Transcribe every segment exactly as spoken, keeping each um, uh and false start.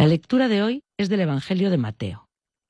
lectura de hoy es del Evangelio de Mateo.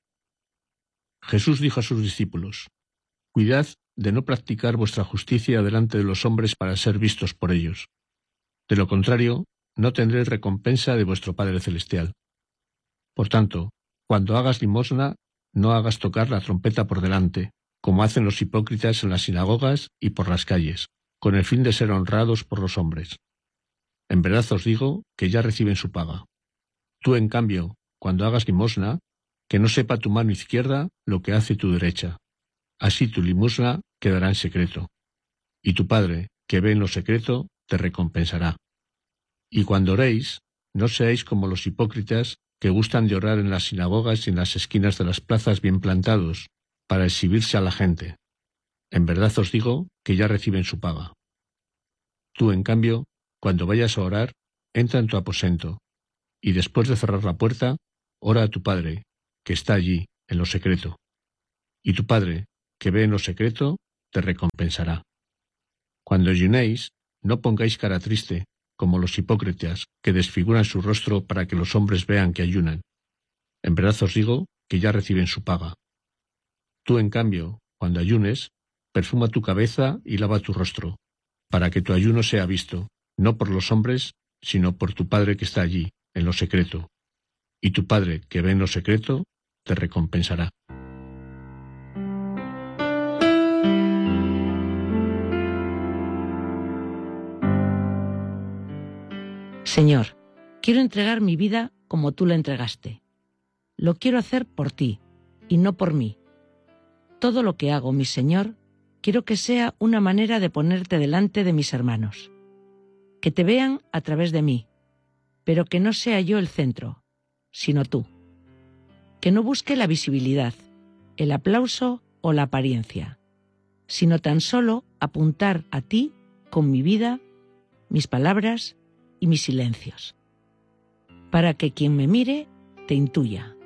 Jesús dijo a sus discípulos: Cuidad de no practicar vuestra justicia delante de los hombres para ser vistos por ellos. De lo contrario, no tendréis recompensa de vuestro Padre Celestial. Por tanto, cuando hagas limosna, no hagas tocar la trompeta por delante, como hacen los hipócritas en las sinagogas y por las calles, con el fin de ser honrados por los hombres. En verdad os digo que ya reciben su paga. Tú, en cambio, cuando hagas limosna, que no sepa tu mano izquierda lo que hace tu derecha. Así tu limosna quedará en secreto. Y tu Padre, que ve en lo secreto, te recompensará. Y cuando oréis, no seáis como los hipócritas que gustan de orar en las sinagogas y en las esquinas de las plazas bien plantados, para exhibirse a la gente. En verdad os digo que ya reciben su paga. Tú, en cambio, cuando vayas a orar, entra en tu aposento, y después de cerrar la puerta, ora a tu Padre, que está allí, en lo secreto. Y tu Padre, que ve en lo secreto, te recompensará. Cuando ayunéis, no pongáis cara triste, como los hipócritas, que desfiguran su rostro para que los hombres vean que ayunan. En verdad os digo que ya reciben su paga. Tú, en cambio, cuando ayunes, perfuma tu cabeza y lava tu rostro, para que tu ayuno sea visto, no por los hombres, sino por tu Padre que está allí, en lo secreto. Y tu Padre, que ve en lo secreto, te recompensará. Señor, quiero entregar mi vida como tú la entregaste. Lo quiero hacer por ti y no por mí. Todo lo que hago, mi Señor, quiero que sea una manera de ponerte delante de mis hermanos. Que te vean a través de mí, pero que no sea yo el centro, sino tú. Que no busque la visibilidad, el aplauso o la apariencia, sino tan solo apuntar a ti con mi vida, mis palabras y mis silencios, para que quien me mire te intuya.